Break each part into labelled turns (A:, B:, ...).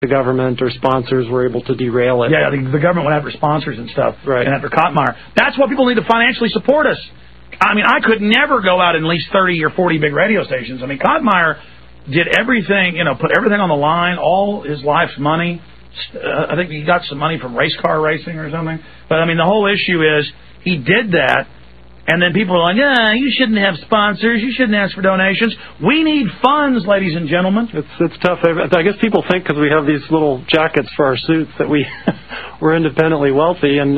A: the government or sponsors were able to derail it.
B: Yeah, the government went after sponsors and stuff,
A: right,
B: and after Kottmeyer. That's why people need to financially support us. I mean, I could never go out and lease 30 or 40 big radio stations. I mean, Kottmeyer did everything, put everything on the line, all his life's money. I think he got some money from race car racing or something. But, I mean, the whole issue is he did that, and then people are like, you shouldn't have sponsors. You shouldn't ask for donations. We need funds, ladies and gentlemen.
A: It's tough. I guess people think because we have these little jackets for our suits that we're independently wealthy, and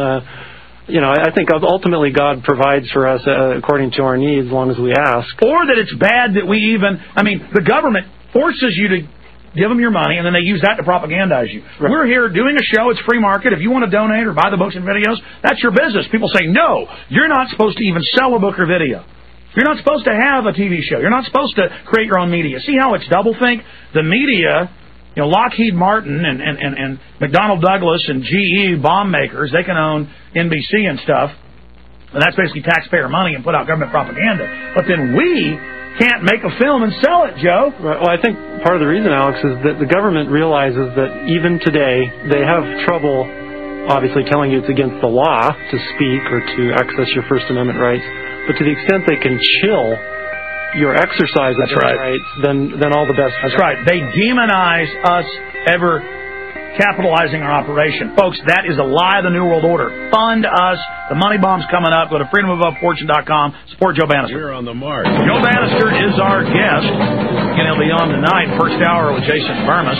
A: I think ultimately God provides for us according to our needs as long as we ask.
B: Or that it's bad that the government forces you to give them your money, and then they use that to propagandize you. Right. We're here doing a show. It's free market. If you want to donate or buy the books and videos, that's your business. People say, no, you're not supposed to even sell a book or video. You're not supposed to have a TV show. You're not supposed to create your own media. See how it's doublethink? The media, Lockheed Martin and McDonnell Douglas and GE bomb makers, they can own NBC and stuff, and that's basically taxpayer money and put out government propaganda. But then we can't make a film and sell it, Joe.
A: Right. Well, I think part of the reason, Alex, is that the government realizes that even today they have trouble, obviously, telling you it's against the law to speak or to access your First Amendment rights. But to the extent they can chill your exercise of those rights, then all the best.
B: That's right. They demonize us ever capitalizing our operation. Folks, that is a lie of the New World Order. Fund us. The money bomb's coming up. Go to freedomabovefortune.com. Support Joe Bannister.
C: We're on the march.
B: Joe Bannister is our guest. And he'll be on tonight, first hour with Jason Burmis.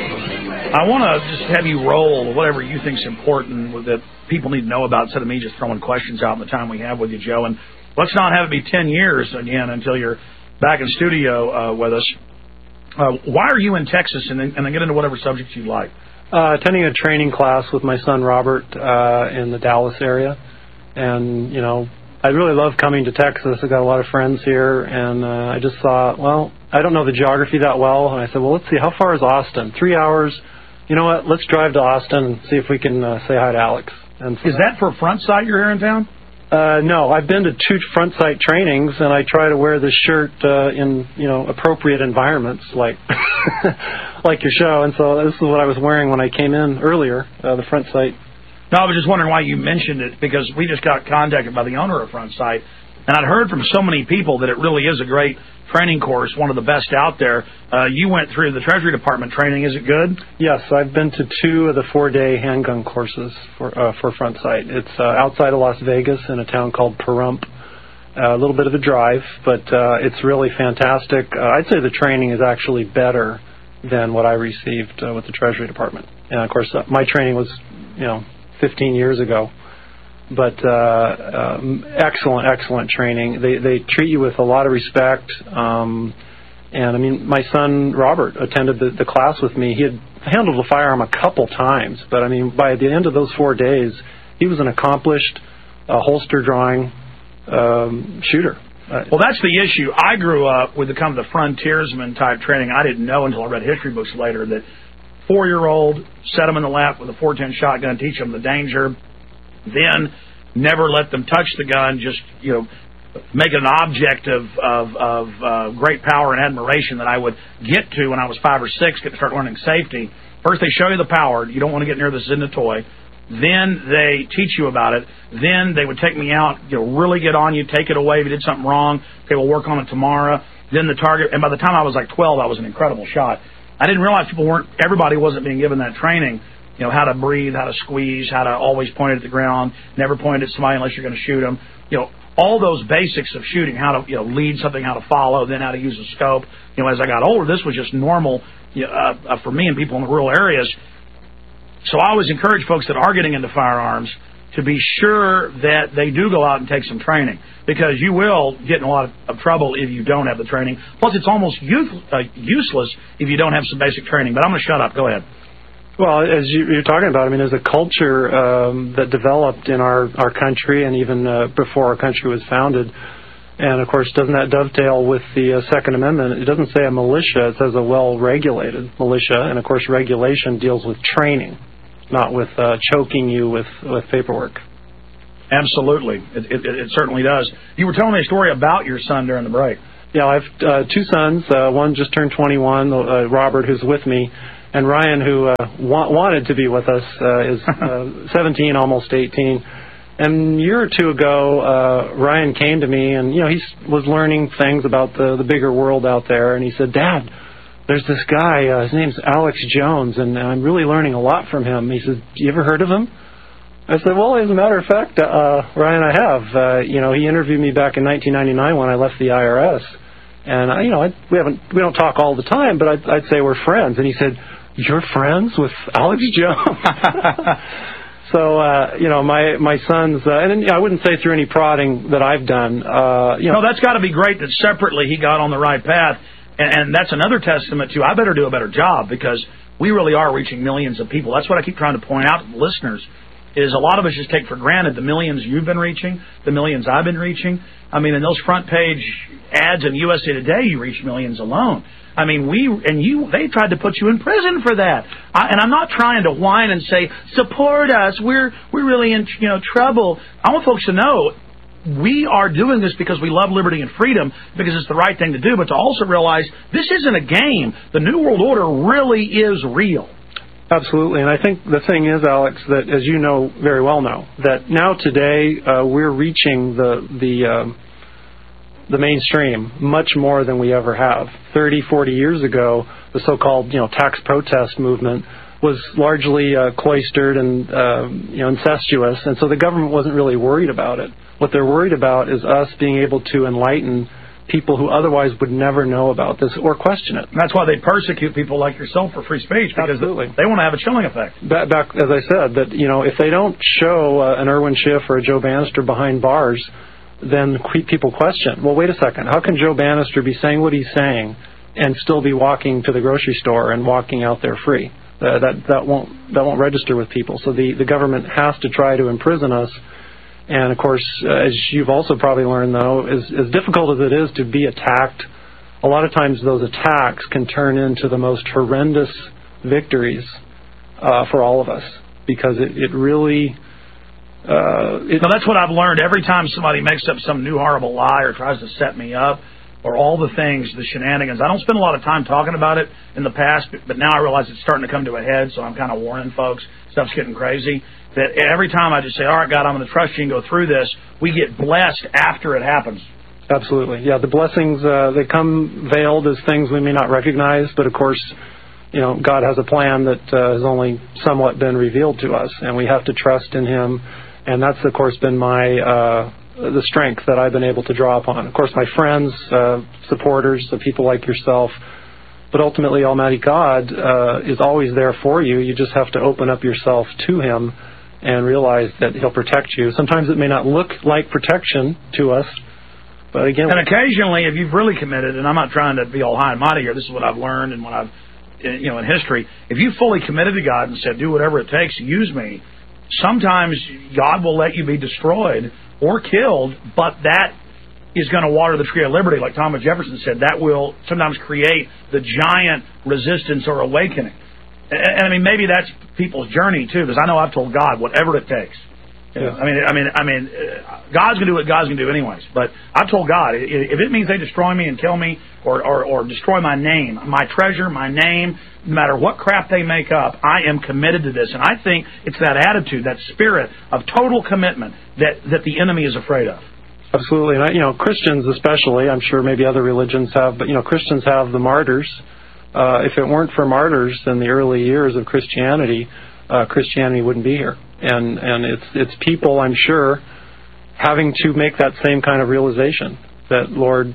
B: I want to just have you roll whatever you think's important that people need to know about instead of me just throwing questions out in the time we have with you, Joe. And let's not have it be 10 years again until you're back in studio with us. Why are you in Texas? And then get into whatever subjects you like.
A: Attending a training class with my son Robert in the Dallas area, and I really love coming to Texas. I've got a lot of friends here, and I just thought, well, I don't know the geography that well, and I said, well, let's see, how far is Austin? 3 hours. You know what? Let's drive to Austin and see if we can say hi to Alex. And
B: is that for Front Sight you're here in town?
A: No, I've been to 2 Front Sight trainings, and I try to wear this shirt in appropriate environments like like your show. And so this is what I was wearing when I came in earlier, the Front Sight.
B: No, I was just wondering why you mentioned it, because we just got contacted by the owner of Front Sight, and I'd heard from so many people that it really is a great training course, one of the best out there. You went through the Treasury Department training. Is it good?
A: Yes, I've been to 2 of the 4-day handgun courses for Front Sight. It's outside of Las Vegas in a town called Pahrump. A little bit of a drive, but it's really fantastic. I'd say the training is actually better than what I received with the Treasury Department. And, of course, my training was, 15 years ago. But excellent training. They treat you with a lot of respect. And, my son, Robert, attended the class with me. He had handled a firearm a couple times. But, by the end of those 4 days, he was an accomplished holster drawing shooter.
B: Well, that's the issue. I grew up with the kind of the frontiersman type training. I didn't know until I read history books later that 4-year-old, set them in the lap with a .410 shotgun, teach them the danger, then never let them touch the gun, just, make it an object of great power and admiration that I would get to when I was 5 or 6, get to start learning safety. First, they show you the power. You don't want to get near this in the toy. Then they teach you about it. Then they would take me out, really get on you, take it away if you did something wrong. Okay, we'll work on it tomorrow. Then the target, and by the time I was like 12, I was an incredible shot. I didn't realize everybody wasn't being given that training. How to breathe, how to squeeze, how to always point it at the ground, never point it at somebody unless you're going to shoot them. All those basics of shooting, how to lead something, how to follow, then how to use a scope. As I got older, this was just normal for me and people in the rural areas. So I always encourage folks that are getting into firearms to be sure that they do go out and take some training, because you will get in a lot of trouble if you don't have the training. Plus, it's almost useless if you don't have some basic training. But I'm going to shut up. Go ahead.
A: Well, as you're talking about, there's a culture that developed in our country, and even before our country was founded. And, of course, doesn't that dovetail with the Second Amendment? It doesn't say a militia. It says a well-regulated militia. And, of course, regulation deals with training, not with choking you with paperwork.
B: Absolutely. It certainly does. You were telling me a story about your son during the break.
A: Yeah, I have 2 sons. One just turned 21, Robert, who's with me. And Ryan, who wanted to be with us, is 17, almost 18. And a year or two ago, Ryan came to me, and he was learning things about the bigger world out there. And he said, "Dad, there's this guy. His name's Alex Jones, and I'm really learning a lot from him." He said, "You ever heard of him?" I said, "Well, as a matter of fact, Ryan, I have. He interviewed me back in 1999 when I left the IRS, and we don't talk all the time, but I'd say we're friends." And he said, "You're friends with Alex Jones?" So, my sons, and I wouldn't say through any prodding that I've done.
B: No, that's got to be great that separately he got on the right path, and that's another testament to I better do a better job, because we really are reaching millions of people. That's what I keep trying to point out to the listeners. Is a lot of us just take for granted the millions you've been reaching, the millions I've been reaching. I mean, in those front page ads in USA Today, you reach millions alone. I mean, they tried to put you in prison for that. And I'm not trying to whine and say, support us, we're really in trouble. I want folks to know we are doing this because we love liberty and freedom, because it's the right thing to do, but to also realize this isn't a game. The New World Order really is real.
A: Absolutely, and I think the thing is, Alex, that as you know very well now, that now today we're reaching the mainstream much more than we ever have. 30, 40 years ago, the so-called tax protest movement was largely cloistered and incestuous, and so the government wasn't really worried about it. What they're worried about is us being able to enlighten people who otherwise would never know about this or question it.
B: And that's why they persecute people like yourself for free speech, because
A: Absolutely.
B: They want to have a chilling effect.
A: Back, as I said, that if they don't show an Irwin Schiff or a Joe Bannister behind bars, then people question, well, wait a second, how can Joe Bannister be saying what he's saying and still be walking to the grocery store and walking out there free? That won't register with people. So the government has to try to imprison us. And, of course, as you've also probably learned, though, as difficult as it is to be attacked, a lot of times those attacks can turn into the most horrendous victories for all of us, because it really...
B: Now, that's what I've learned. Every time somebody makes up some new horrible lie or tries to set me up, or all the things, the shenanigans, I don't spend a lot of time talking about it in the past, but now I realize it's starting to come to a head, so I'm kind of warning folks. Stuff's getting crazy. That every time I just say, all right, God, I'm going to trust you and go through this, we get blessed after it happens.
A: Absolutely. Yeah, the blessings, they come veiled as things we may not recognize, but of course, God has a plan that has only somewhat been revealed to us, and we have to trust in Him, and that's, of course, been the strength that I've been able to draw upon. Of course, my friends, supporters, the people like yourself, but ultimately Almighty God is always there for you. You just have to open up yourself to Him and realize that He'll protect you. Sometimes it may not look like protection to us, but again...
B: And occasionally, if you've really committed, and I'm not trying to be all high and mighty here, this is what I've learned and what I've, in history, if you fully committed to God and said, do whatever it takes, use me, sometimes God will let you be destroyed or killed, but that is going to water the tree of liberty, like Thomas Jefferson said. That will sometimes create the giant resistance or awakening. And I mean, maybe that's people's journey too, because I know I've told God whatever it takes. Yeah. I mean, God's going to do what God's going to do anyways. But I've told God, if it means they destroy me and kill me, or destroy my name, my treasure, my name, no matter what crap they make up, I am committed to this. And I think it's that attitude, that spirit of total commitment that the enemy is afraid of.
A: Absolutely. And Christians especially, I'm sure maybe other religions have, but Christians have the martyrs. If it weren't for martyrs in the early years of Christianity, Christianity wouldn't be here. And it's people, I'm sure, having to make that same kind of realization that, Lord,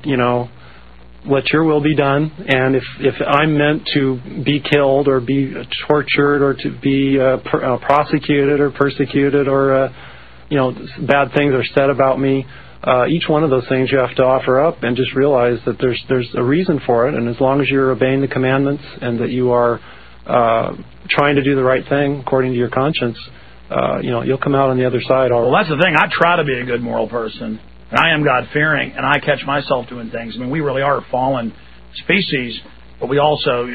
A: let your will be done. And if I'm meant to be killed or be tortured or to be prosecuted or persecuted or bad things are said about me, each one of those things you have to offer up and just realize that there's a reason for it. And as long as you're obeying the commandments and that you are trying to do the right thing according to your conscience, you'll come out on the other side.
B: Well, that's the thing. I try to be a good moral person, and I am God-fearing, and I catch myself doing things. I mean, we really are a fallen species, but we also,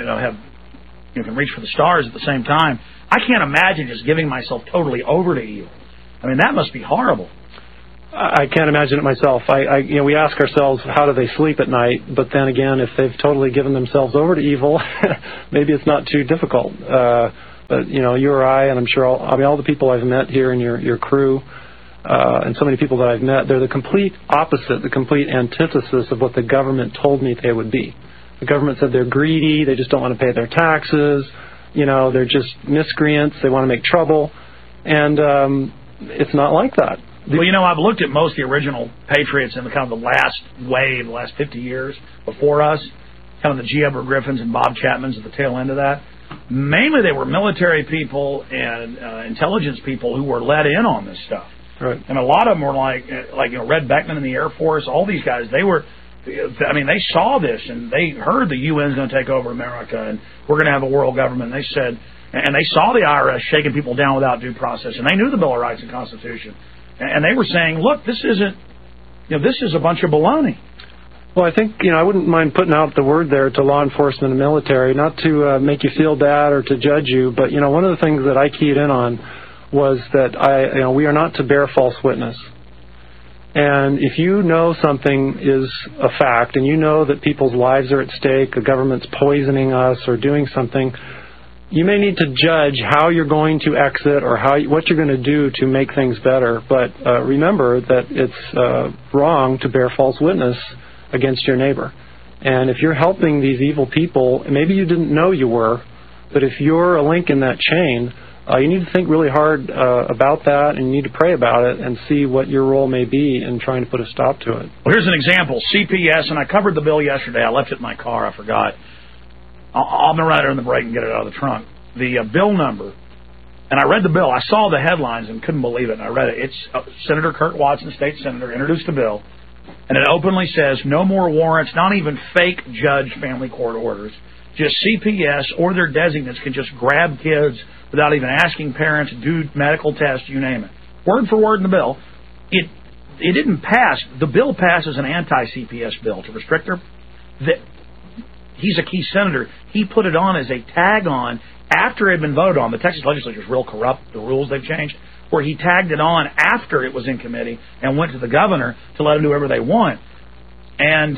B: can reach for the stars at the same time. I can't imagine just giving myself totally over to evil. I mean, that must be horrible.
A: I can't imagine it myself. We ask ourselves, how do they sleep at night? But then again, if they've totally given themselves over to evil, maybe it's not too difficult. But you or I, and I'm sure all the people I've met here in your crew, and so many people that I've met, they're the complete opposite, the complete antithesis of what the government told me they would be. The government said they're greedy, they just don't want to pay their taxes, they're just miscreants, they want to make trouble, and it's not like that.
B: Well, I've looked at most of the original Patriots in the kind of the last wave, the last 50 years before us, kind of the G. Edward Griffins and Bob Chapmans at the tail end of that. Mainly they were military people and intelligence people who were let in on this stuff.
A: Right.
B: And a lot of them were like Red Beckman in the Air Force, all these guys, they saw this and they heard the UN's going to take over America and we're going to have a world government. And they said, and they saw the IRS shaking people down without due process, and they knew the Bill of Rights and Constitution. And they were saying, look, this isn't, this is a bunch of baloney.
A: Well, I think, I wouldn't mind putting out the word there to law enforcement and military, not to make you feel bad or to judge you, but, one of the things that I keyed in on was that we are not to bear false witness. And if you know something is a fact and you know that people's lives are at stake, the government's poisoning us or doing something, you may need to judge how you're going to exit or what you're going to do to make things better. But remember that it's wrong to bear false witness against your neighbor. And if you're helping these evil people, maybe you didn't know you were, but if you're a link in that chain, you need to think really hard about that, and you need to pray about it and see what your role may be in trying to put a stop to it.
B: Well, here's an example. CPS, and I covered the bill yesterday. I left it in my car. I forgot. I'm going to run it in the break and get it out of the trunk. The bill number, and I read the bill. I saw the headlines and couldn't believe it, and I read it. It's Senator Kurt Watson, state senator, introduced a bill, and it openly says no more warrants, not even fake judge family court orders. Just CPS or their designates can just grab kids without even asking parents, do medical tests, you name it. Word for word in the bill. It didn't pass. The bill passes an anti-CPS bill to restrict their... He's a key senator. He put it on as a tag on after it had been voted on. The Texas legislature is real corrupt, the rules they've changed, where he tagged it on after it was in committee and went to the governor to let him do whatever they want. And,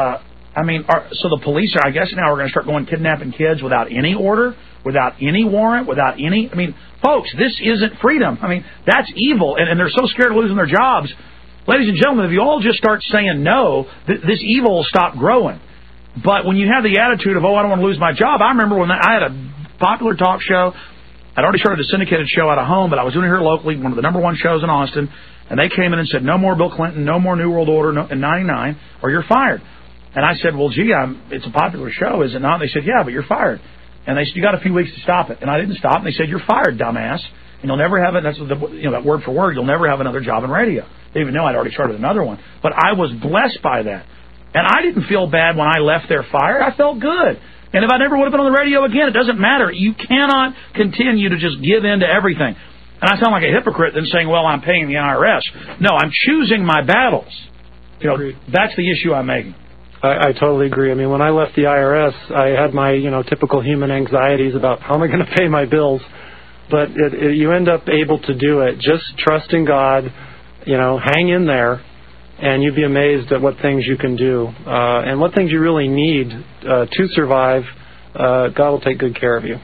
B: so the police are, I guess now we're going to start going kidnapping kids without any order, without any warrant, without any... folks, this isn't freedom. That's evil, and they're so scared of losing their jobs. Ladies and gentlemen, if you all just start saying no, this evil will stop growing. But when you have the attitude of, I don't want to lose my job, I remember when I had a popular talk show. I'd already started a syndicated show out of home, but I was doing it here locally, one of the number one shows in Austin, and they came in and said, no more Bill Clinton, no more New World Order in 99, or you're fired. And I said, well, gee, it's a popular show, is it not? And they said, yeah, but you're fired. And they said, you got a few weeks to stop it. And I didn't stop, and they said, you're fired, dumbass. And you'll never have it, that's that word for word, you'll never have another job in radio. They even know I'd already started another one. But I was blessed by that. And I didn't feel bad when I left there fired. I felt good. And if I never would have been on the radio again, it doesn't matter. You cannot continue to just give in to everything. And I sound like a hypocrite then saying, well, I'm paying the IRS. No, I'm choosing my battles. That's the issue I'm making.
A: I totally agree. When I left the IRS, I had my, typical human anxieties about how am I going to pay my bills. But you end up able to do it. Just trust in God, hang in there. And you'd be amazed at what things you can do. And what things you really need to survive. God will take good care of you.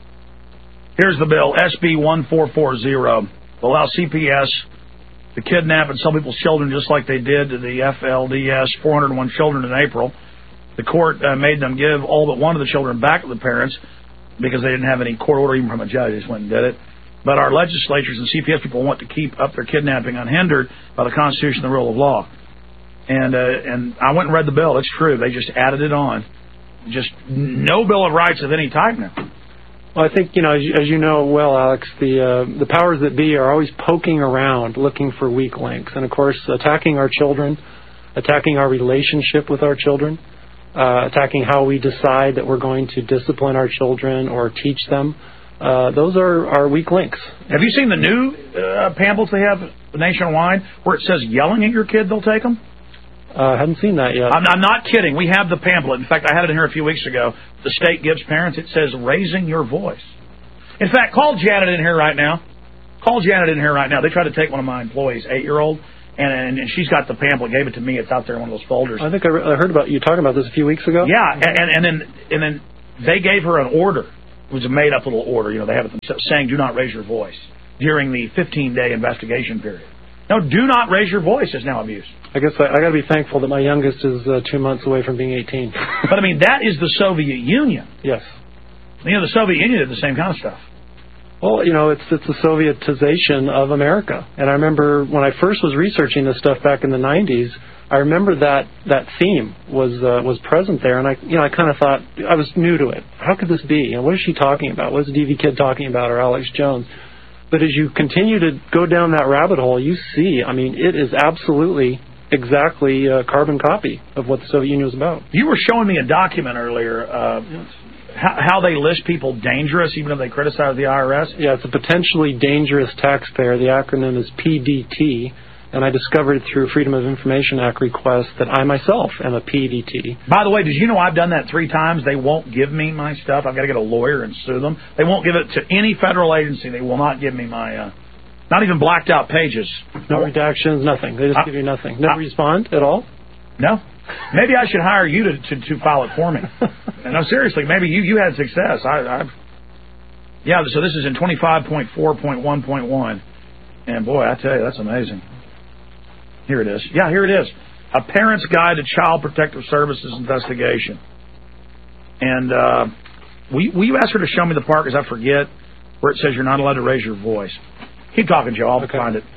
B: Here's the bill, SB 1440. Allow CPS to kidnap and sell people's children just like they did to the FLDS, 401 children in April. The court made them give all but one of the children back to the parents because they didn't have any court order even from a judge. They just went and did it. But our legislatures and CPS people want to keep up their kidnapping unhindered by the Constitution and the rule of law. And I went and read the bill. It's true. They just added it on. Just no Bill of Rights of any type now.
A: Well, I think, as you know well, Alex, the powers that be are always poking around looking for weak links. And, of course, attacking our children, attacking our relationship with our children, attacking how we decide that we're going to discipline our children or teach them. Those are our weak links.
B: Have you seen the new pamphlets they have nationwide where it says yelling at your kid, they'll take them?
A: I haven't seen that yet.
B: I'm not kidding. We have the pamphlet. In fact, I had it in here a few weeks ago. The state gives parents. It says raising your voice. In fact, call Janet in here right now. Call Janet in here right now. They tried to take one of my employees, 8-year-old, And she's got the pamphlet, gave it to me. It's out there in one of those folders.
A: I think I heard about you talking about this a few weeks ago.
B: Yeah, and then they gave her an order. It was a made-up little order. You know, they have it themselves, saying do not raise your voice during the 15-day investigation period. No, do not raise your voice is now abuse.
A: I guess I got to be thankful that my youngest is 2 months away from being 18.
B: But, I mean, that is the Soviet Union.
A: Yes.
B: You know, the Soviet Union did the same kind of stuff.
A: Well, you know, it's the Sovietization of America. And I remember when I first was researching this stuff back in the 90s, I remember that theme was present there, and I kind of thought, I was new to it. How could this be? You know, what is she talking about? What is DV Kid talking about, or Alex Jones? But as you continue to go down that rabbit hole, you see, I mean, it is absolutely exactly a carbon copy of what the Soviet Union was about.
B: You were showing me a document earlier, how they list people dangerous even if they criticize the IRS.
A: Yeah, it's a potentially dangerous taxpayer. The acronym is PDT, and I discovered through Freedom of Information Act request that I myself am a PDT.
B: By the way, did you know I've done that 3 times? They won't give me my stuff. I've got to get a lawyer and sue them. They won't give it to any federal agency. They will not give me my, not even blacked out pages.
A: No redactions, nothing. They just give you nothing. Never respond at all?
B: No. Maybe I should hire you to file it for me. No, seriously, maybe you had success. Yeah, so this is in 25.4.1.1. And boy, I tell you, that's amazing. Here it is. Yeah, here it is. A Parent's Guide to Child Protective Services Investigation. And will you ask her to show me the part, because I forget, where it says you're not allowed to raise your voice. Keep talking, Joe. I'll find it.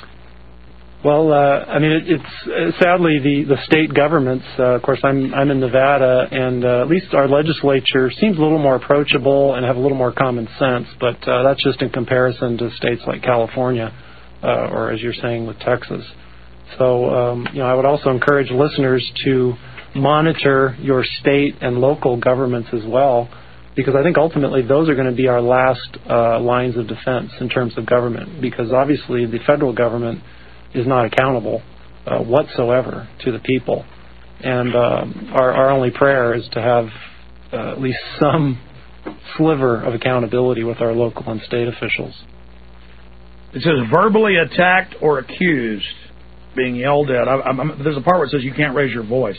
A: Well, I mean, it's sadly the state governments. Of course, I'm in Nevada, and at least our legislature seems a little more approachable and have a little more common sense. But that's just in comparison to states like California, or as you're saying with Texas. So, I would also encourage listeners to monitor your state and local governments as well, because I think ultimately those are going to be our last lines of defense in terms of government, because obviously the federal government is not accountable whatsoever to the people. And our only prayer is to have at least some sliver of accountability with our local and state officials.
B: It says verbally attacked or accused, being yelled at. There's a part where it says you can't raise your voice.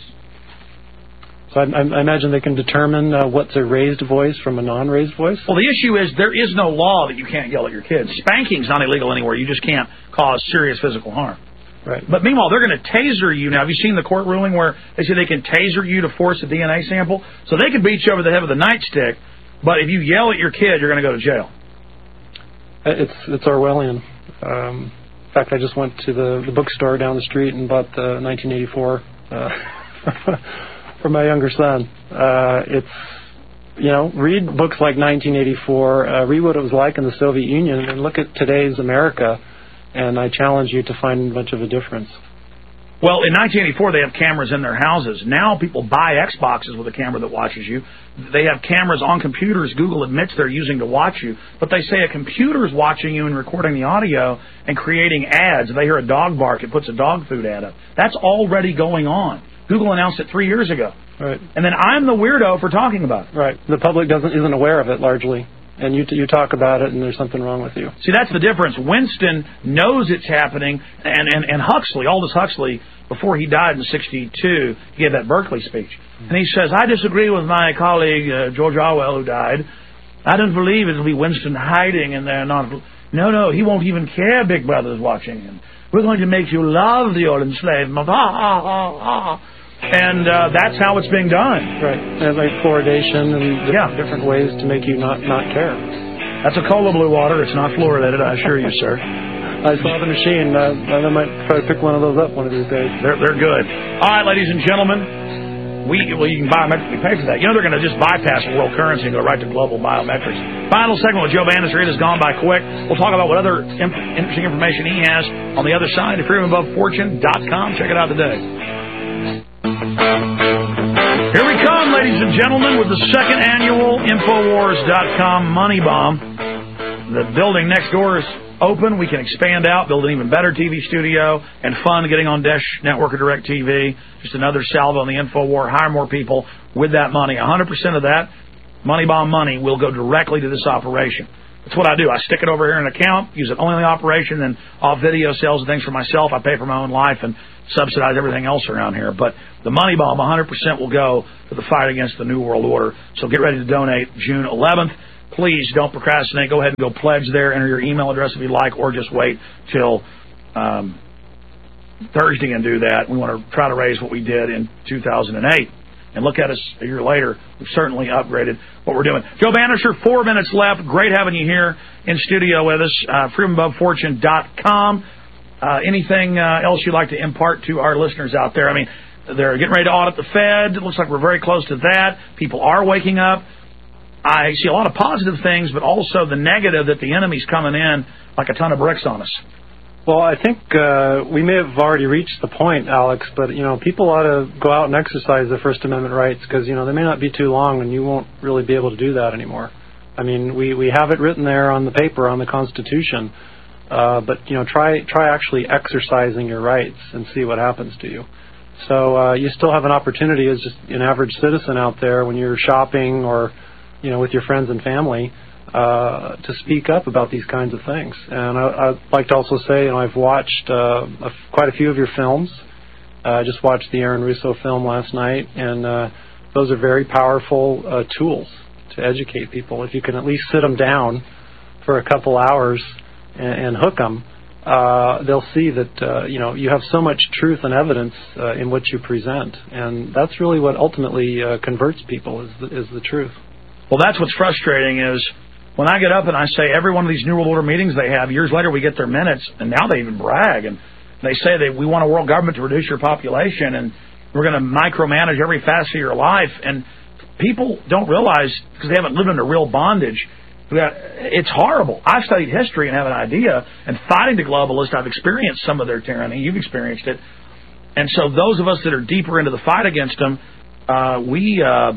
A: So I imagine they can determine what's a raised voice from a non-raised voice?
B: Well, the issue is there is no law that you can't yell at your kids. Spanking's not illegal anywhere. You just can't cause serious physical harm.
A: Right.
B: But meanwhile, they're going to taser you. Now, have you seen the court ruling where they say they can taser you to force a DNA sample? So they can beat you over the head with a nightstick, but if you yell at your kid, you're going to go to jail.
A: It's Orwellian. In fact, I just went to the bookstore down the street and bought the 1984 for my younger son. Read books like 1984, read what it was like in the Soviet Union, and look at today's America, and I challenge you to find much of a difference.
B: Well, in 1984, they have cameras in their houses. Now people buy Xboxes with a camera that watches you. They have cameras on computers Google admits they're using to watch you, but they say a computer is watching you and recording the audio and creating ads. If they hear a dog bark, it puts a dog food ad up. That's already going on. Google announced it 3 years ago.
A: Right.
B: And then I'm the weirdo for talking about it.
A: Right. The public isn't aware of it largely. And you talk about it, and there's something wrong with you.
B: See, that's the difference. Winston knows it's happening, and Huxley, Aldous Huxley, before he died in '62, he gave that Berkeley speech. And he says, I disagree with my colleague, George Orwell, who died. I don't believe it'll be Winston hiding in there. No, he won't even care Big Brother's watching him. We're going to make you love the old enslavement. And that's how it's being done.
A: Right. And like fluoridation and different ways to make you not care.
B: That's a Cola Blue water. It's not fluoridated, I assure you, sir.
A: I saw the machine. I might try to pick one of those up one of these days.
B: They're good. All right, ladies and gentlemen. You can biometrically pay for that. You know they're going to just bypass world currency and go right to global biometrics. Final segment with Joe Bannister. It has gone by quick. We'll talk about what other interesting information he has on the other side of FreedomAboveFortune.com. Check it out today. Here we come, ladies and gentlemen, with the second annual Infowars.com Money Bomb. The building next door is open. We can expand out, build an even better TV studio, and fun getting on Dish Network or DirecTV. Just another salvo on the InfoWar. Hire more people with that money. 100% of that Money Bomb money will go directly to this operation. That's what I do. I stick it over here in an account, use it only in the operation, then off video sales and things for myself. I pay for my own life and subsidize everything else around here. But the money bomb, 100% will go to the fight against the New World Order. So get ready to donate June 11th. Please don't procrastinate. Go ahead and go pledge there. Enter your email address if you'd like, or just wait till Thursday and do that. We want to try to raise what we did in 2008. And look at us a year later. We've certainly upgraded what we're doing. Joe Banisher, 4 minutes left. Great having you here in studio with us. FreedomAboveFortune.com. Anything else you'd like to impart to our listeners out there? I mean, they're getting ready to audit the Fed. It looks like we're very close to that. People are waking up. I see a lot of positive things, but also the negative that the enemy's coming in like a ton of bricks on us.
A: Well, I think we may have already reached the point, Alex, but, people ought to go out and exercise their First Amendment rights because, they may not be too long and you won't really be able to do that anymore. I mean, we have it written there on the paper, on the Constitution, but, try actually exercising your rights and see what happens to you. So you still have an opportunity as just an average citizen out there when you're shopping or, with your friends and family, to speak up about these kinds of things. And I'd like to also say, I've watched quite a few of your films. I just watched the Aaron Russo film last night, and those are very powerful tools to educate people. If you can at least sit them down for a couple hours and hook them, they'll see that you have so much truth and evidence in what you present, and that's really what ultimately converts people is the truth.
B: Well, that's what's frustrating is when I get up and I say every one of these New World Order meetings they have, years later we get their minutes, and now they even brag, and they say that we want a world government to reduce your population, and we're going to micromanage every facet of your life. And people don't realize, because they haven't lived under real bondage, it's horrible. I've studied history and have an idea, and fighting the globalists, I've experienced some of their tyranny. You've experienced it. And so those of us that are deeper into the fight against them, we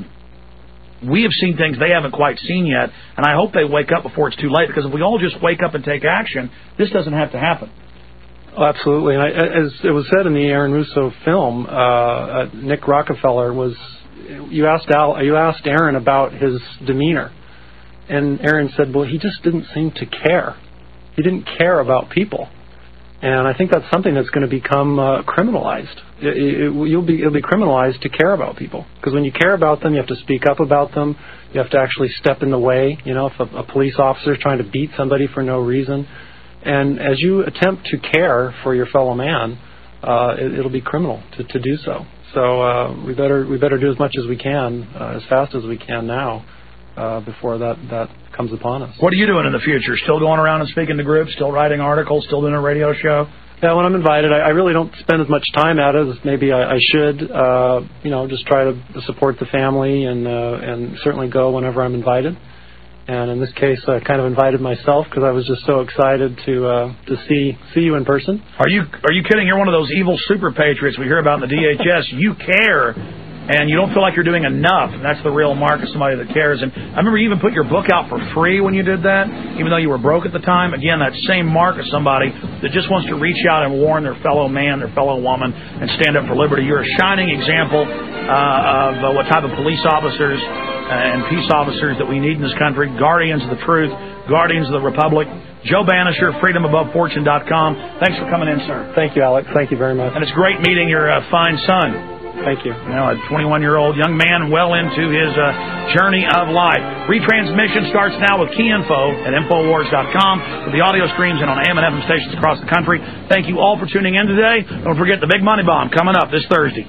B: have seen things they haven't quite seen yet, and I hope they wake up before it's too late, because if we all just wake up and take action, this doesn't have to happen.
A: Oh, absolutely. And as it was said in the Aaron Russo film, Nick Rockefeller you asked Aaron about his demeanor, and Aaron said, well, he just didn't seem to care. He didn't care about people. And I think that's something that's going to become criminalized. It'll be criminalized to care about people, because when you care about them, you have to speak up about them. You have to actually step in the way. If a police officer is trying to beat somebody for no reason, and as you attempt to care for your fellow man, it'll be criminal to do so. So we better do as much as we can, as fast as we can now, before that comes upon us.
B: What are you doing in the future? Still going around and speaking to groups? Still writing articles? Still doing a radio show?
A: Yeah, when I'm invited, I really don't spend as much time at it as maybe I should. Just try to support the family and certainly go whenever I'm invited. And in this case, I kind of invited myself because I was just so excited to see you in person.
B: Are you kidding? You're one of those evil super patriots we hear about in the DHS. You care, and you don't feel like you're doing enough. And that's the real mark of somebody that cares. And I remember you even put your book out for free when you did that, even though you were broke at the time. Again, that same mark of somebody that just wants to reach out and warn their fellow man, their fellow woman, and stand up for liberty. You're a shining example of what type of police officers and peace officers that we need in this country, guardians of the truth, guardians of the republic. Joe Banisher, FreedomAboveFortune.com. Thanks for coming in, sir.
A: Thank you, Alex. Thank you very much.
B: And it's great meeting your fine son.
A: Thank you.
B: A 21-year-old young man well into his journey of life. Retransmission starts now with key info at Infowars.com, with the audio streams and on AM and FM stations across the country. Thank you all for tuning in today. Don't forget the Big Money Bomb coming up this Thursday.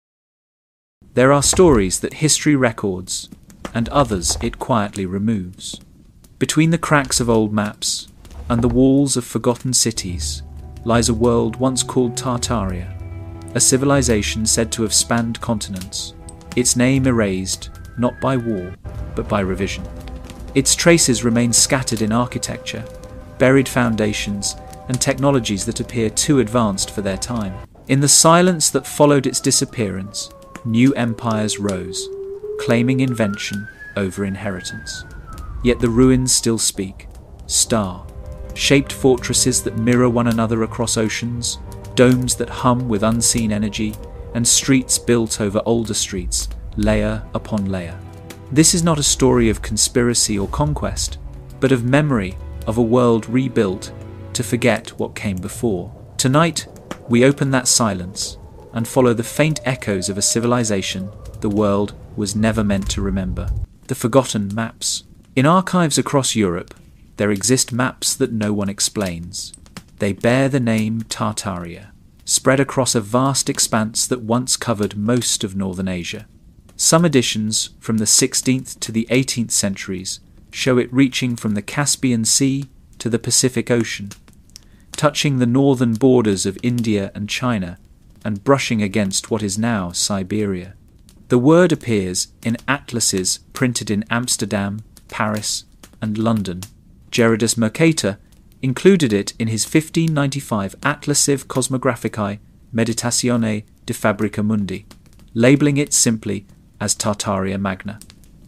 C: There are stories that history records, and others it quietly removes. Between the cracks of old maps and the walls of forgotten cities lies a world once called Tartaria, a civilization said to have spanned continents, its name erased not by war but by revision. Its traces remain scattered in architecture, buried foundations, and technologies that appear too advanced for their time. In the silence that followed its disappearance, new empires rose, claiming invention over inheritance. Yet the ruins still speak. Star, shaped fortresses that mirror one another across oceans, domes that hum with unseen energy, and streets built over older streets, layer upon layer. This is not a story of conspiracy or conquest. but of memory of a world rebuilt to forget what came before. Tonight, we open that silence and follow the faint echoes of a civilization the world was never meant to remember. The forgotten maps. In archives across Europe, there exist maps that no one explains. They bear the name Tartaria, spread across a vast expanse that once covered most of northern Asia. Some editions from the 16th to the 18th centuries show it reaching from the Caspian Sea to the Pacific Ocean, touching the northern borders of India and China and brushing against what is now Siberia. The word appears in atlases printed in Amsterdam, Paris, and London. Gerardus Mercator included it in his 1595 Atlassiv Cosmographicae Meditatione de Fabrica Mundi, labelling it simply as Tartaria Magna.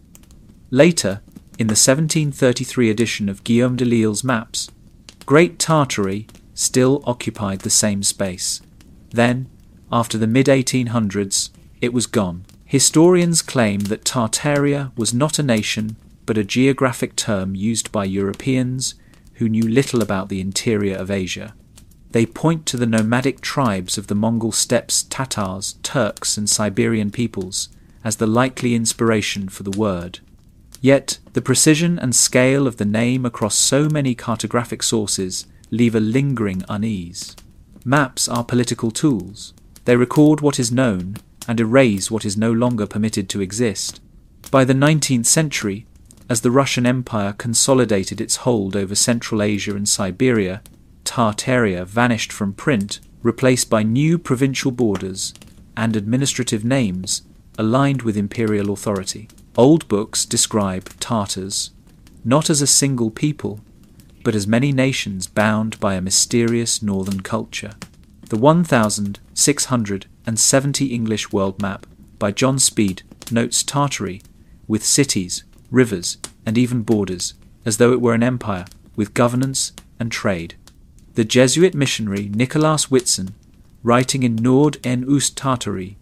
C: Later, in the 1733 edition of Guillaume de Lisle's maps, Great Tartary still occupied the same space. Then, after the mid-1800s, it was gone. Historians claim that Tartaria was not a nation, but a geographic term used by Europeans who knew little about the interior of Asia. They point to the nomadic tribes of the Mongol steppes, Tatars, Turks, and Siberian peoples as the likely inspiration for the word. Yet, the precision and scale of the name across so many cartographic sources leave a lingering unease. Maps are political tools. They record what is known and erase what is no longer permitted to exist. By the 19th century, as the Russian Empire consolidated its hold over Central Asia and Siberia, Tartaria vanished from print, replaced by new provincial borders and administrative names aligned with imperial authority. Old books describe Tartars not as a single people, but as many nations bound by a mysterious northern culture. The 1670 English world map by John Speed notes Tartary with cities, rivers, and even borders, as though it were an empire with governance and trade. The Jesuit missionary Nicolaas Whitson, writing in Noord- en Oost-Tartary,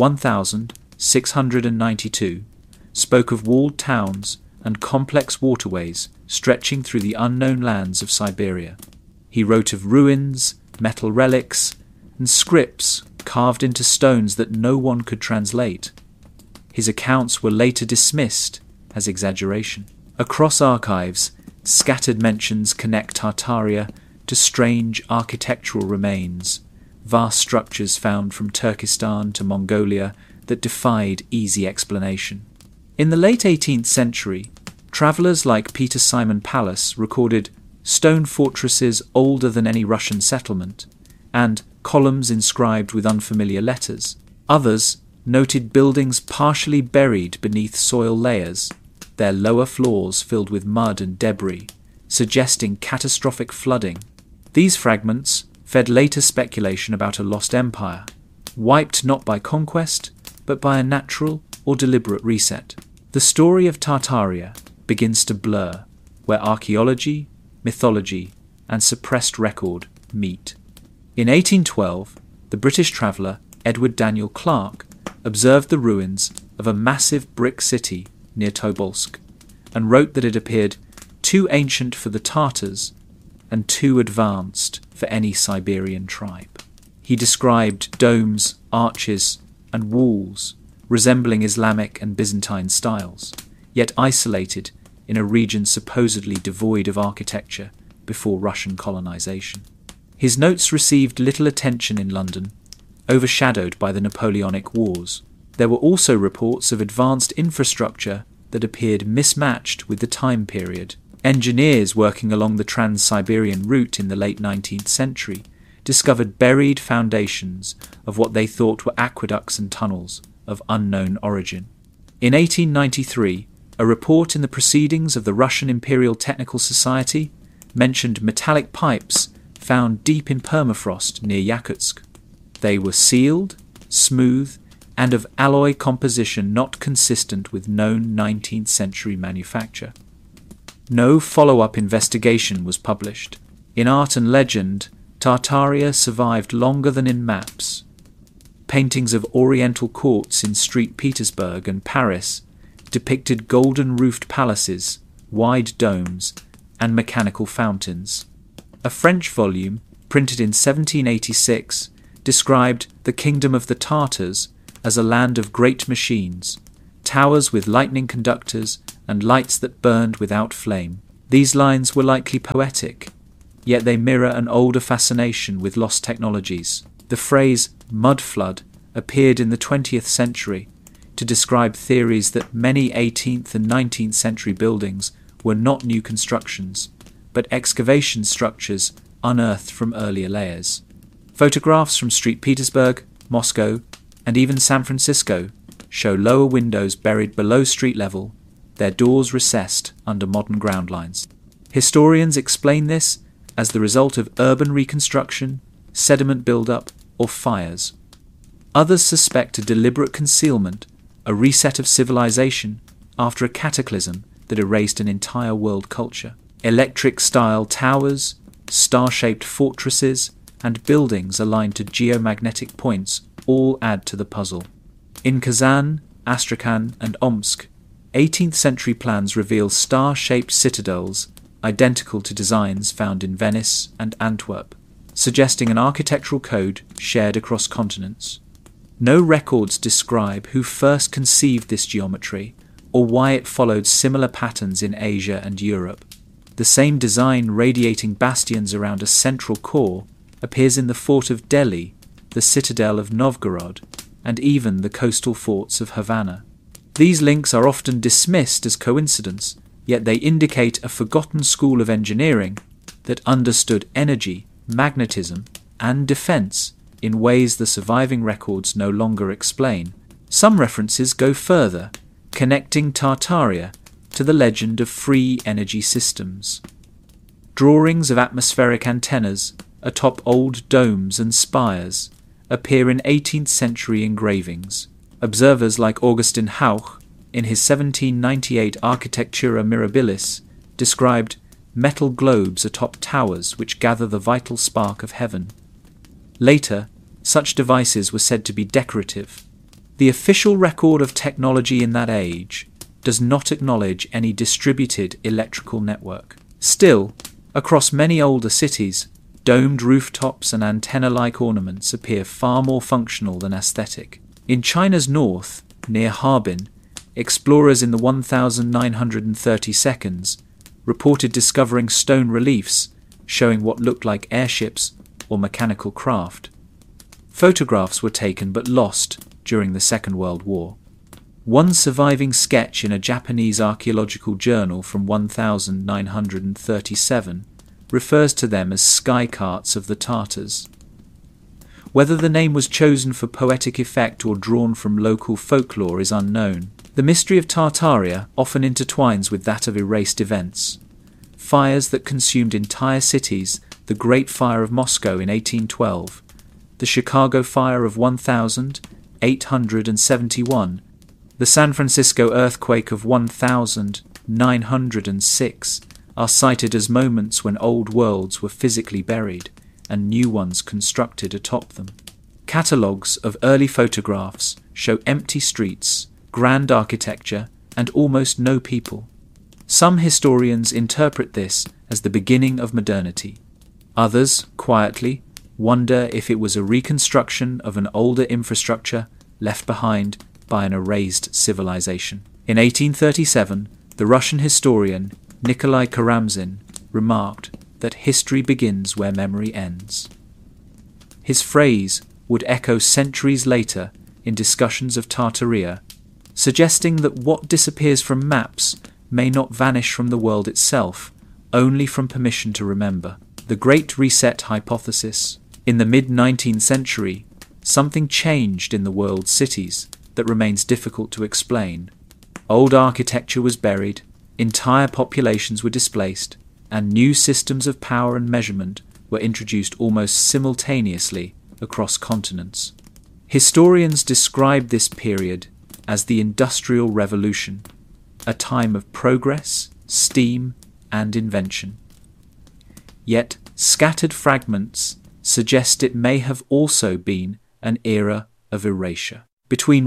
C: 1692, spoke of walled towns and complex waterways stretching through the unknown lands of Siberia. He wrote of ruins, metal relics, and scripts carved into stones that no one could translate. His accounts were later dismissed as exaggeration. Across archives, scattered mentions connect Tartaria to strange architectural remains, vast structures found from Turkestan to Mongolia that defied easy explanation. In the late 18th century, travellers like Peter Simon Pallas recorded stone fortresses older than any Russian settlement, and columns inscribed with unfamiliar letters. Others noted buildings partially buried beneath soil layers, their lower floors filled with mud and debris, suggesting catastrophic flooding. These fragments fed later speculation about a lost empire, wiped not by conquest, but by a natural or deliberate reset. The story of Tartaria begins to blur, where archaeology, mythology, and suppressed record meet. In 1812, the British traveller Edward Daniel Clarke observed the ruins of a massive brick city near Tobolsk and wrote that it appeared too ancient for the Tartars and too advanced for any Siberian tribe. He described domes, arches, and walls resembling Islamic and Byzantine styles, yet isolated in a region supposedly devoid of architecture before Russian colonization. His notes received little attention in London, overshadowed by the Napoleonic Wars. There were also reports of advanced infrastructure that appeared mismatched with the time period. Engineers working along the Trans-Siberian route in the late 19th century discovered buried foundations of what they thought were aqueducts and tunnels of unknown origin. In 1893, a report in the Proceedings of the Russian Imperial Technical Society mentioned metallic pipes found deep in permafrost near Yakutsk. They were sealed, smooth, and of alloy composition not consistent with known 19th century manufacture. No follow-up investigation was published. In art and legend, Tartaria survived longer than in maps. Paintings of oriental courts in St. Petersburg and Paris depicted golden-roofed palaces, wide domes, and mechanical fountains. A French volume, printed in 1786, described the kingdom of the Tartars as a land of great machines, towers with lightning conductors and lights that burned without flame. These lines were likely poetic, yet they mirror an older fascination with lost technologies. The phrase mud flood appeared in the 20th century to describe theories that many 18th and 19th century buildings were not new constructions, but excavation structures unearthed from earlier layers. Photographs from St. Petersburg, Moscow, and even San Francisco show lower windows buried below street level, their doors recessed under modern ground lines. Historians explain this as the result of urban reconstruction, sediment buildup, or fires. Others suspect a deliberate concealment, a reset of civilization after a cataclysm that erased an entire world culture. Electric-style towers, star-shaped fortresses, and buildings aligned to geomagnetic points all add to the puzzle. In Kazan, Astrakhan, and Omsk, 18th century plans reveal star-shaped citadels identical to designs found in Venice and Antwerp, suggesting an architectural code shared across continents. No records describe who first conceived this geometry or why it followed similar patterns in Asia and Europe. The same design radiating bastions around a central core appears in the fort of Delhi, the citadel of Novgorod, and even the coastal forts of Havana. These links are often dismissed as coincidence, yet they indicate a forgotten school of engineering that understood energy, magnetism, and defense in ways the surviving records no longer explain. Some references go further, connecting Tartaria to the legend of free energy systems. Drawings of atmospheric antennas atop old domes and spires appear in 18th century engravings. Observers like Augustin Hauch, in his 1798 Architectura Mirabilis, described metal globes atop towers which gather the vital spark of heaven. Later, such devices were said to be decorative. The official record of technology in that age does not acknowledge any distributed electrical network. Still, across many older cities, domed rooftops and antenna-like ornaments appear far more functional than aesthetic. In China's north, near Harbin, explorers in the 1932 reported discovering stone reliefs showing what looked like airships or mechanical craft. Photographs were taken but lost during the Second World War. One surviving sketch in a Japanese archaeological journal from 1937 refers to them as sky carts of the Tartars. Whether the name was chosen for poetic effect or drawn from local folklore is unknown. The mystery of Tartaria often intertwines with that of erased events. Fires that consumed entire cities, the Great Fire of Moscow in 1812, the Chicago Fire of 1871, the San Francisco earthquake of 1906 are cited as moments when old worlds were physically buried and new ones constructed atop them. Catalogues of early photographs show empty streets, grand architecture, and almost no people. Some historians interpret this as the beginning of modernity. Others, quietly, wonder if it was a reconstruction of an older infrastructure left behind by an erased civilization. In 1837, the Russian historian Nikolai Karamzin remarked that history begins where memory ends. His phrase would echo centuries later in discussions of Tartaria, suggesting that what disappears from maps may not vanish from the world itself, only from permission to remember. The Great Reset hypothesis. In the mid-19th century, something changed in the world's cities that remains difficult to explain. Old architecture was buried, entire populations were displaced, and new systems of power and measurement were introduced almost simultaneously across continents. Historians describe this period as the Industrial Revolution, a time of progress, steam, and invention. Yet, scattered fragments suggest it may have also been an era of erasure. Between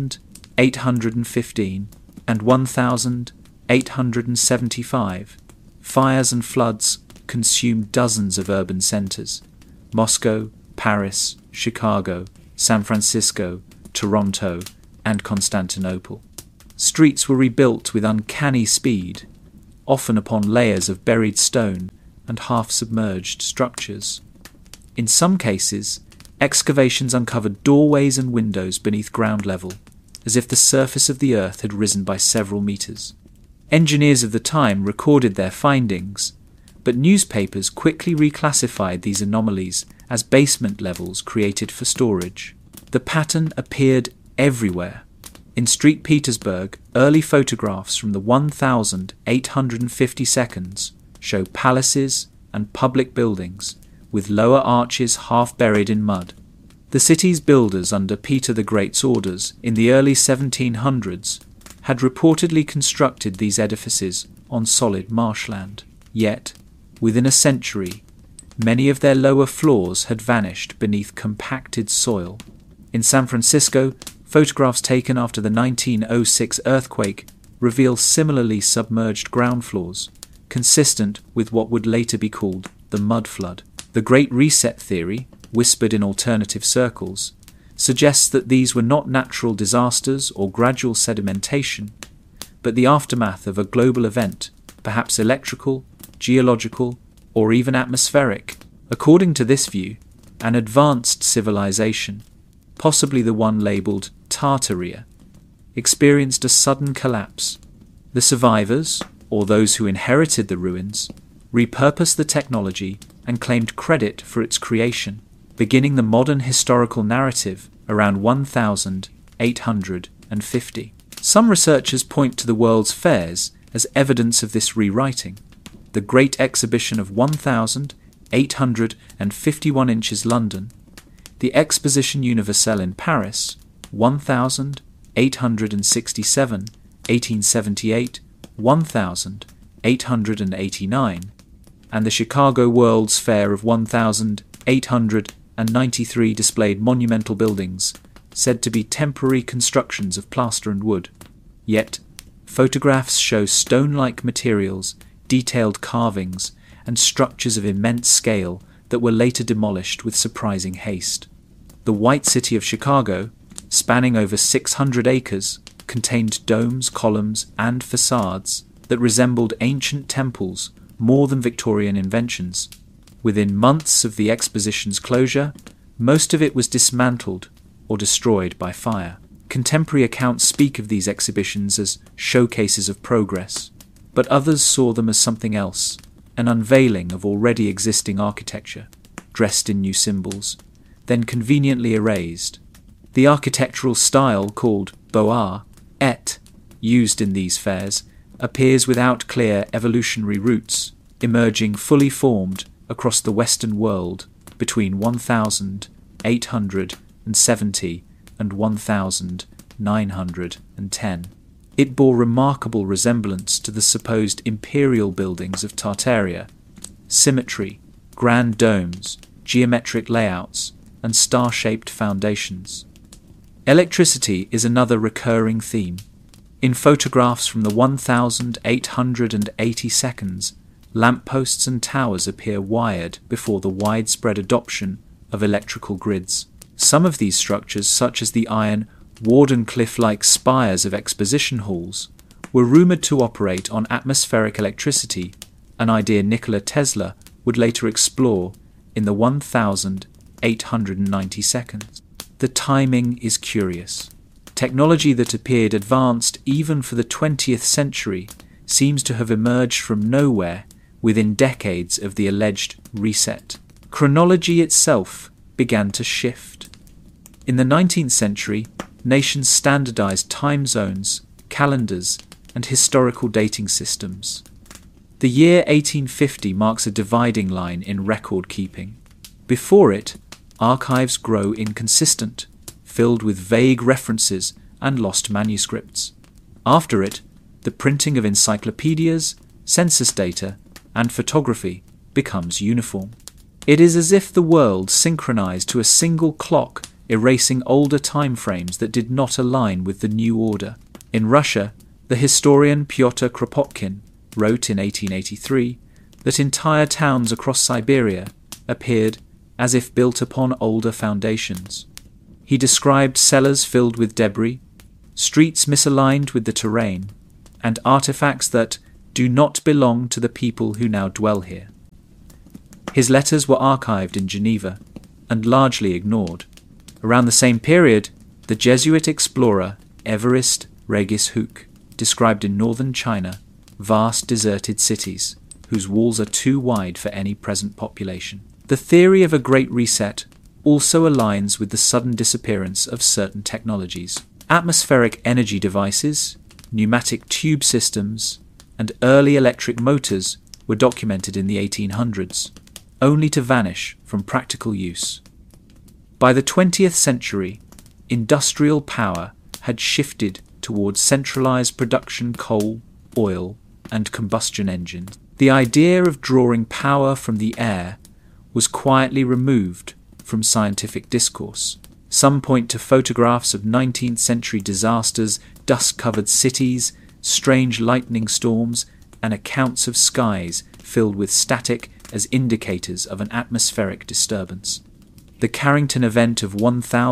C: 1815 and 1875, fires and floods consumed dozens of urban centers: Moscow, Paris, Chicago, San Francisco, Toronto, and Constantinople. Streets were rebuilt with uncanny speed, often upon layers of buried stone and half-submerged structures. In some cases, excavations uncovered doorways and windows beneath ground level, as if the surface of the earth had risen by several meters. Engineers of the time recorded their findings, but newspapers quickly reclassified these anomalies as basement levels created for storage. The pattern appeared everywhere. In St. Petersburg, early photographs from the 1850 seconds show palaces and public buildings with lower arches half buried in mud. The city's builders under Peter the Great's orders in the early 1700s had reportedly constructed these edifices on solid marshland. Yet, within a century, many of their lower floors had vanished beneath compacted soil. In San Francisco, photographs taken after the 1906 earthquake reveal similarly submerged ground floors, consistent with what would later be called the mud flood. The Great Reset theory, whispered in alternative circles, suggests that these were not natural disasters or gradual sedimentation, but the aftermath of a global event, perhaps electrical, geological, or even atmospheric. According to this view, an advanced civilization, possibly the one labelled Tartaria, experienced a sudden collapse. The survivors, or those who inherited the ruins, repurposed the technology and claimed credit for its creation, beginning the modern historical narrative around 1850. Some researchers point to the World's Fairs as evidence of this rewriting. The Great Exhibition of 1851 inches London, the Exposition Universelle in Paris, 1867, 1878, 1889, and the Chicago World's Fair of 1893 displayed monumental buildings said to be temporary constructions of plaster and wood. Yet, photographs show stone-like materials, detailed carvings, and structures of immense scale that were later demolished with surprising haste. The White City of Chicago, spanning over 600 acres, contained domes, columns, and facades that resembled ancient temples more than Victorian inventions. Within months of the exposition's closure, most of it was dismantled or destroyed by fire. Contemporary accounts speak of these exhibitions as showcases of progress, but others saw them as something else, an unveiling of already existing architecture, dressed in new symbols, then conveniently erased. The architectural style called Beaux-Arts, used in these fairs, appears without clear evolutionary roots, emerging fully formed across the Western world between 1870 and 1910. It bore remarkable resemblance to the supposed imperial buildings of Tartaria: symmetry, grand domes, geometric layouts, and star-shaped foundations. Electricity is another recurring theme. In photographs from the 1880 seconds, lampposts and towers appear wired before the widespread adoption of electrical grids. Some of these structures, such as the iron Wardenclyffe-like spires of exposition halls, were rumoured to operate on atmospheric electricity, an idea Nikola Tesla would later explore in the 1890 seconds. The timing is curious. Technology that appeared advanced even for the 20th century seems to have emerged from nowhere within decades of the alleged reset. Chronology itself began to shift. In the 19th century, nations standardized time zones, calendars, and historical dating systems. The year 1850 marks a dividing line in record keeping. Before it, archives grow inconsistent, filled with vague references and lost manuscripts. After it, the printing of encyclopedias, census data, and photography becomes uniform. It is as if the world synchronized to a single clock, erasing older time frames that did not align with the new order. In Russia, the historian Pyotr Kropotkin wrote in 1883 that entire towns across Siberia appeared as if built upon older foundations. He described cellars filled with debris, streets misaligned with the terrain, and artifacts that do not belong to the people who now dwell here. His letters were archived in Geneva and largely ignored. Around the same period, the Jesuit explorer Évariste Regis-Houcq described in northern China vast deserted cities whose walls are too wide for any present population. The theory of a Great Reset also aligns with the sudden disappearance of certain technologies. Atmospheric energy devices, pneumatic tube systems, and early electric motors were documented in the 1800s, only to vanish from practical use. By the 20th century, industrial power had shifted towards centralized production coal, oil, and combustion engines. The idea of drawing power from the air was quietly removed from scientific discourse. Some point to photographs of 19th century disasters, dust-covered cities, strange lightning storms, and accounts of skies filled with static as indicators of an atmospheric disturbance. The Carrington event of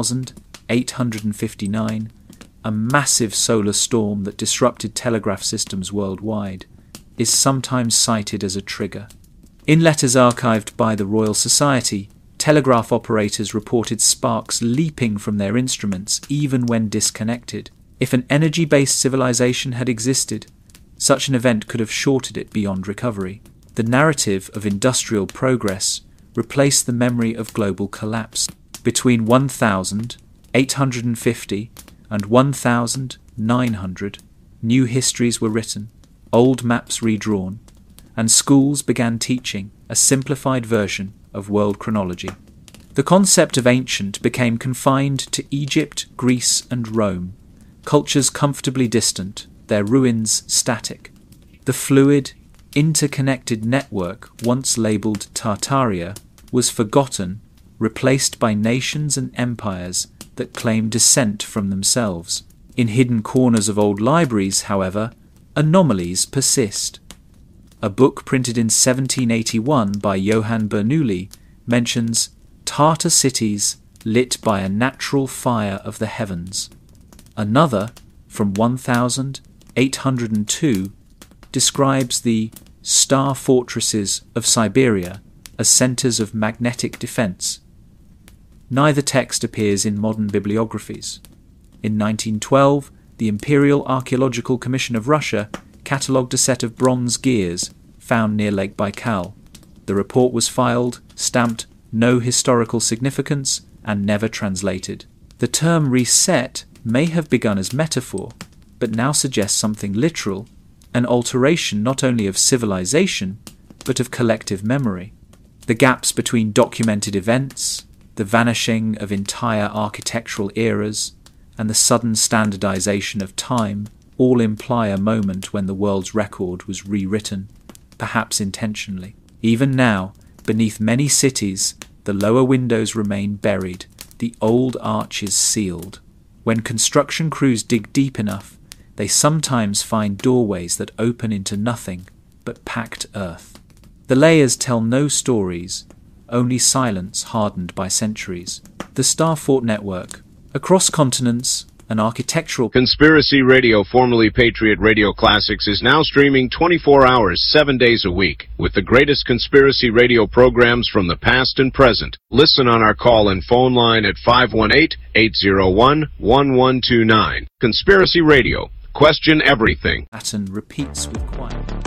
C: 1859, a massive solar storm that disrupted telegraph systems worldwide, is sometimes cited as a trigger. In letters archived by the Royal Society, telegraph operators reported sparks leaping from their instruments even when disconnected. If an energy-based civilization had existed, such an event could have shorted it beyond recovery. The narrative of industrial progress replaced the memory of global collapse. Between 1850 and 1900, new histories were written, old maps redrawn, and schools began teaching a simplified version of world chronology. The concept of ancient became confined to Egypt, Greece, and Rome, cultures comfortably distant, their ruins static. The fluid, interconnected network once labelled Tartaria was forgotten, replaced by nations and empires that claim descent from themselves. In hidden corners of old libraries, however, anomalies persist. A book printed in 1781 by Johann Bernoulli mentions Tartar cities lit by a natural fire of the heavens. Another, from 1802, describes the star fortresses of Siberia as centres of magnetic defence. Neither text appears in modern bibliographies. In 1912, the Imperial Archaeological Commission of Russia catalogued a set of bronze gears found near Lake Baikal. The report was filed, stamped no historical significance, and never translated. The term reset may have begun as metaphor, but now suggests something literal, an alteration not only of civilization, but of collective memory. The gaps between documented events, the vanishing of entire architectural eras, and the sudden standardization of time all imply a moment when the world's record was rewritten, perhaps intentionally. Even now, beneath many cities, the lower windows remain buried, the old arches sealed. When construction crews dig deep enough, they sometimes find doorways that open into nothing but packed earth. The layers tell no stories, only silence hardened by centuries. The Starfort Network, across continents, an architectural
D: Conspiracy Radio, formerly Patriot Radio Classics, is now streaming 24 hours, 7 days a week, with the greatest conspiracy radio programs from the past and present. Listen on our call and phone line at 518-801-1129. Conspiracy Radio. Question everything.
C: pattern repeats with quiet.